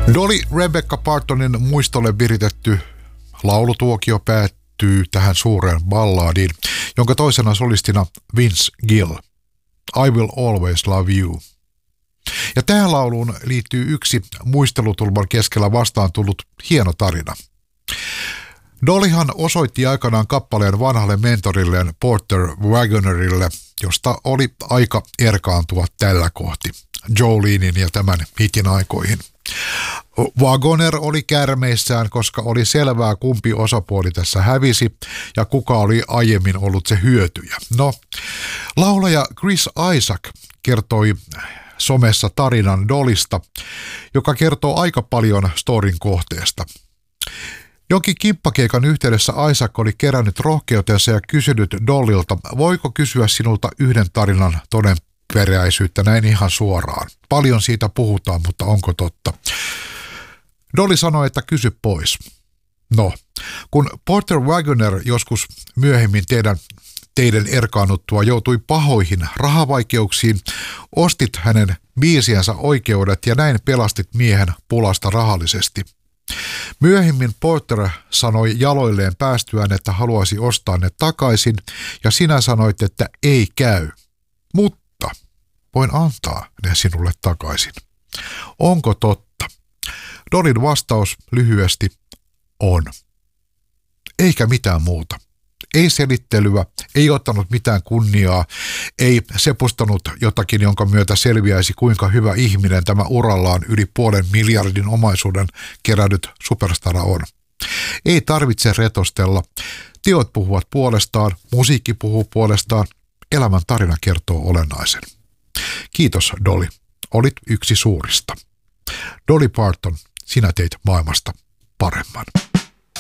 Dolly Rebecca Partonin muistolle viritetty laulutuokio päättyy tähän suureen ballaadiin, jonka toisena solistina Vince Gill. I Will Always Love You. Ja tähän lauluun liittyy yksi muistelutulman keskellä vastaan tullut hieno tarina. Dollyhan osoitti aikanaan kappaleen vanhalle mentorilleen Porter Wagonerille, josta oli aika erkaantua tällä kohti Jolenein ja tämän hitin aikoihin. Wagoner oli kärmeissään, koska oli selvää, kumpi osapuoli tässä hävisi ja kuka oli aiemmin ollut se hyötyjä. No, laulaja Chris Isaak kertoi somessa tarinan Dollysta, joka kertoo aika paljon storin kohteesta. Jonkin kimppakeikan yhteydessä Isaak oli kerännyt rohkeutensa ja kysynyt Dollylta, voiko kysyä sinulta yhden tarinan todenperäisyyttä näin ihan suoraan. Paljon siitä puhutaan, mutta onko totta? Dolly sanoi, että kysy pois. No, kun Porter Wagoner joskus myöhemmin teidän erkaannuttua joutui pahoihin rahavaikeuksiin, ostit hänen biisiensä oikeudet ja näin pelastit miehen pulasta rahallisesti. Myöhemmin Porter sanoi jaloilleen päästyään, että haluaisi ostaa ne takaisin ja sinä sanoit, että ei käy, mutta voin antaa ne sinulle takaisin. Onko totta? Dollyn vastaus lyhyesti on. Eikä mitään muuta. Ei selittelyä, ei ottanut mitään kunniaa, ei sepustanut jotakin, jonka myötä selviäisi kuinka hyvä ihminen tämä urallaan yli 500 miljardin omaisuuden kerännyt superstara on. Ei tarvitse retostella. Teot puhuvat puolestaan, musiikki puhuu puolestaan, elämän tarina kertoo olennaisen. Kiitos Dolly, olit yksi suurista. Dolly Parton, sinä teit maailmasta paremman.